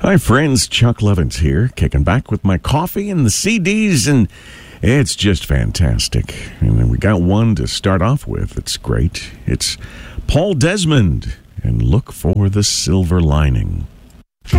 Hi, friends. Chuck Levins here, kicking back with my coffee and the CDs, and it's just fantastic. And then we got one to start off with. It's great. It's Paul Desmond, and Look for the Silver Lining.